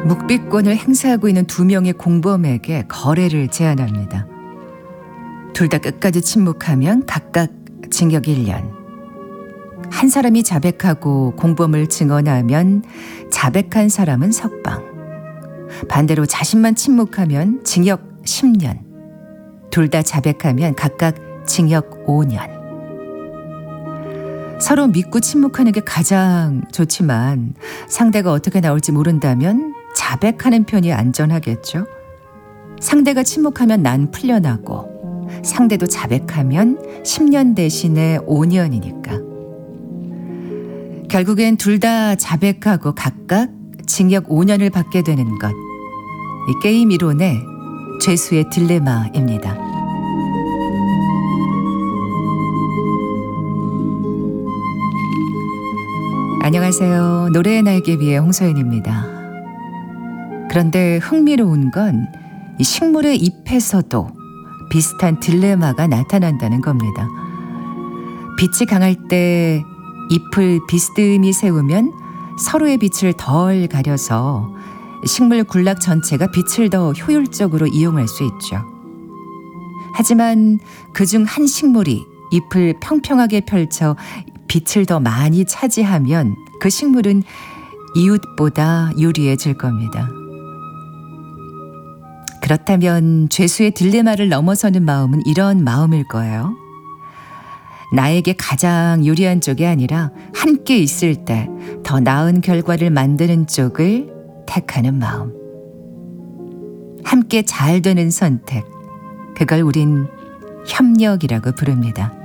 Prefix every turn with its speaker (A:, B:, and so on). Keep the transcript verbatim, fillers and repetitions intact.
A: 묵비권을 행사하고 있는 두 명의 공범에게 거래를 제안합니다. 둘 다 끝까지 침묵하면 각각 징역 일 년. 한 사람이 자백하고 공범을 증언하면 자백한 사람은 석방. 반대로 자신만 침묵하면 징역 십 년. 둘 다 자백하면 각각 징역 오 년. 서로 믿고 침묵하는 게 가장 좋지만 상대가 어떻게 나올지 모른다면 자백하는 편이 안전하겠죠. 상대가 침묵하면 난 풀려나고 상대도 자백하면 십 년 대신에 오 년이니까. 결국엔 둘 다 자백하고 각각 징역 오 년을 받게 되는 것. 이 게임 이론의 죄수의 딜레마입니다. 안녕하세요. 노래의 날개비의 홍서연입니다. 그런데 흥미로운 건 이 식물의 잎에서도 비슷한 딜레마가 나타난다는 겁니다. 빛이 강할 때 잎을 비스듬히 세우면 서로의 빛을 덜 가려서 식물 군락 전체가 빛을 더 효율적으로 이용할 수 있죠. 하지만 그중 한 식물이 잎을 평평하게 펼쳐 빛을 더 많이 차지하면 그 식물은 이웃보다 유리해질 겁니다. 그렇다면 죄수의 딜레마를 넘어서는 마음은 이런 마음일 거예요. 나에게 가장 유리한 쪽이 아니라 함께 있을 때 더 나은 결과를 만드는 쪽을 택하는 마음. 함께 잘 되는 선택. 그걸 우린 협력이라고 부릅니다.